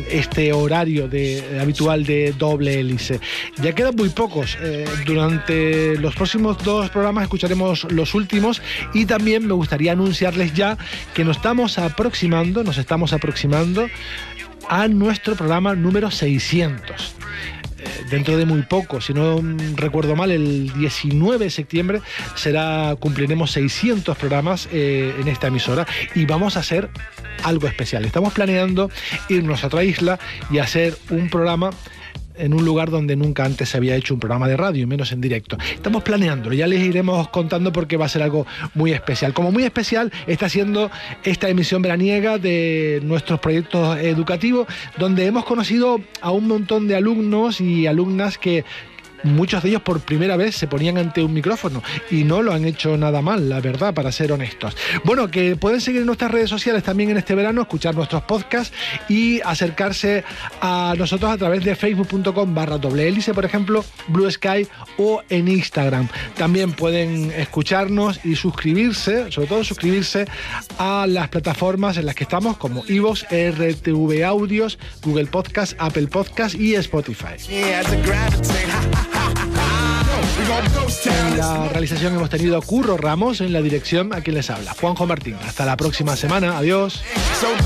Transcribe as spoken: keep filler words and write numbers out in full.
en este horario de, habitual de Doble Hélice. Ya quedan muy pocos. Eh, durante los próximos dos programas escucharemos los últimos y también me gustaría anunciarles ya que nos estamos aproximando, nos estamos aproximando a nuestro programa número seiscientos. Dentro de muy poco, si no recuerdo mal, el diecinueve de septiembre será, cumpliremos seiscientos programas eh, en esta emisora y vamos a hacer algo especial. Estamos planeando irnos a otra isla y hacer un programa en un lugar donde nunca antes se había hecho un programa de radio, y menos en directo. Estamos planeándolo, ya les iremos contando porque va a ser algo muy especial. Como muy especial está siendo esta emisión veraniega de nuestros proyectos educativos, donde hemos conocido a un montón de alumnos y alumnas que muchos de ellos por primera vez se ponían ante un micrófono y no lo han hecho nada mal, la verdad, para ser honestos. Bueno, que pueden seguir en nuestras redes sociales también en este verano, escuchar nuestros podcasts y acercarse a nosotros a través de facebook.com barra doble hélice, por ejemplo, Blue Sky o en Instagram. También pueden escucharnos y suscribirse, sobre todo suscribirse a las plataformas en las que estamos, como iVoox, R T V Audios, Google Podcast, Apple Podcast y Spotify. En la realización hemos tenido a Curro Ramos, en la dirección a quien les habla, Juanjo Martín. Hasta la próxima semana, adiós.